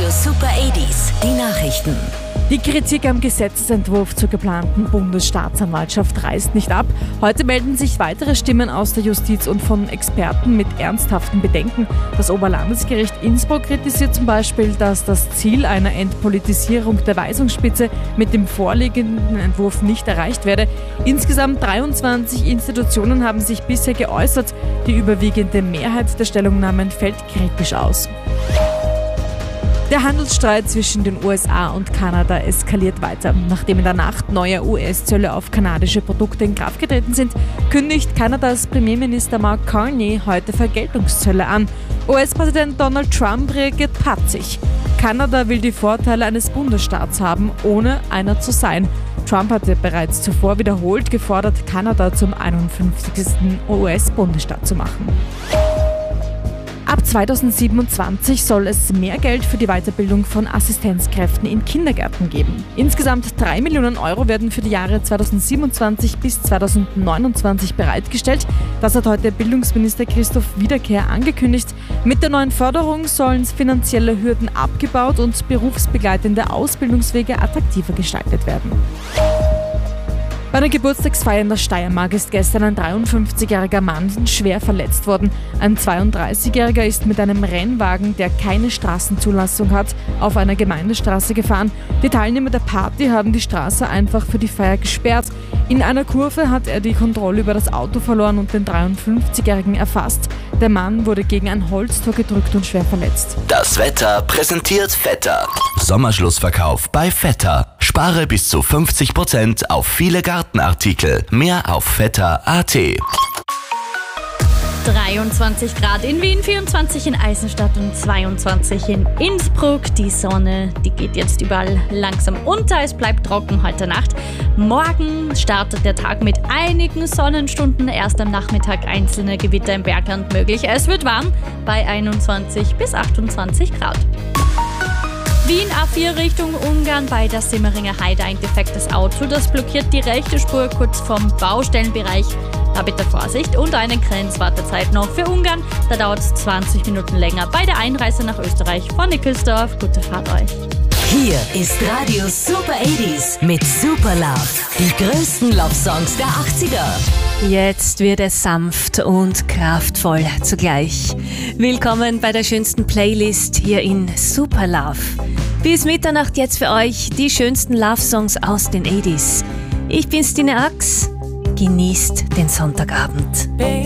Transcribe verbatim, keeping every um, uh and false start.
Radio Super achtziger, die Nachrichten. Die Kritik am Gesetzesentwurf zur geplanten Bundesstaatsanwaltschaft reißt nicht ab. Heute melden sich weitere Stimmen aus der Justiz und von Experten mit ernsthaften Bedenken. Das Oberlandesgericht Innsbruck kritisiert zum Beispiel, dass das Ziel einer Entpolitisierung der Weisungsspitze mit dem vorliegenden Entwurf nicht erreicht werde. Insgesamt dreiundzwanzig Institutionen haben sich bisher geäußert. Die überwiegende Mehrheit der Stellungnahmen fällt kritisch aus. Der Handelsstreit zwischen den U S A und Kanada eskaliert weiter. Nachdem in der Nacht neue U S-Zölle auf kanadische Produkte in Kraft getreten sind, kündigt Kanadas Premierminister Mark Carney heute Vergeltungszölle an. U S-Präsident Donald Trump reagiert patzig. Kanada will die Vorteile eines Bundesstaats haben, ohne einer zu sein. Trump hatte bereits zuvor wiederholt gefordert, Kanada zum einundfünfzigsten U S-Bundesstaat zu machen. Ab zweitausendsiebenundzwanzig soll es mehr Geld für die Weiterbildung von Assistenzkräften in Kindergärten geben. Insgesamt drei Millionen Euro werden für die Jahre zweitausendsiebenundzwanzig bis zweitausendneunundzwanzig bereitgestellt. Das hat heute Bildungsminister Christoph Wiederkehr angekündigt. Mit der neuen Förderung sollen finanzielle Hürden abgebaut und berufsbegleitende Ausbildungswege attraktiver gestaltet werden. Bei einer Geburtstagsfeier in der Steiermark ist gestern ein dreiundfünfzigjähriger Mann schwer verletzt worden. Ein zweiunddreißigjähriger ist mit einem Rennwagen, der keine Straßenzulassung hat, auf einer Gemeindestraße gefahren. Die Teilnehmer der Party haben die Straße einfach für die Feier gesperrt. In einer Kurve hat er die Kontrolle über das Auto verloren und den dreiundfünfzigjährigen erfasst. Der Mann wurde gegen ein Holztor gedrückt und schwer verletzt. Das Wetter präsentiert Vetter. Sommerschlussverkauf bei Vetter. Spare bis zu fünfzig Prozent auf viele Gartenartikel. Mehr auf vetter punkt a t. dreiundzwanzig Grad in Wien, vierundzwanzig in Eisenstadt und zweiundzwanzig in Innsbruck. Die Sonne, die geht jetzt überall langsam unter. Es bleibt trocken heute Nacht. Morgen startet der Tag mit einigen Sonnenstunden. Erst am Nachmittag einzelne Gewitter im Bergland möglich. Es wird warm bei einundzwanzig bis achtundzwanzig Grad. Wien A vier Richtung Ungarn bei der Simmeringer Heide ein defektes Auto. Das blockiert die rechte Spur kurz vom Baustellenbereich. Da bitte Vorsicht und eine Grenzwartezeit noch für Ungarn. Da dauert es zwanzig Minuten länger bei der Einreise nach Österreich von Nickelsdorf. Gute Fahrt euch. Hier ist Radio Super achtziger mit Super Love. Die größten Love-Songs der achtziger. Jetzt wird es sanft und kraftvoll zugleich. Willkommen bei der schönsten Playlist hier in Super Love. Bis Mitternacht jetzt für euch die schönsten Love-Songs aus den achtziger. Ich bin Stine Ax. Genießt den Sonntagabend.